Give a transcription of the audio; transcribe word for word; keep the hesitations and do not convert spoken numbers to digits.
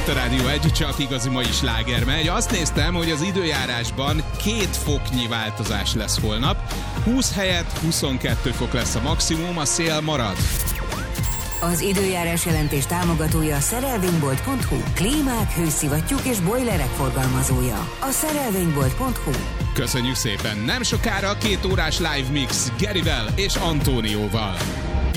itt a Rádió egy, csak igazi mai sláger megy. Azt néztem, hogy az időjárásban két foknyi változás lesz holnap. húsz helyett huszonkettő fok lesz a maximum, a szél marad. Az időjárás jelentés támogatója a szerelvénybolt pont hu. Klímák, hőszivattyúk és bojlerek forgalmazója. A szerelvénybolt pont hu. Köszönjük szépen! Nem sokára két órás live mix Gerivel és Antónióval.